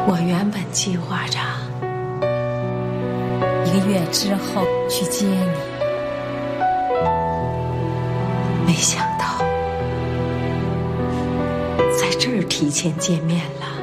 我原本计划着 1个月之后去接你， 没想到在这儿提前见面了。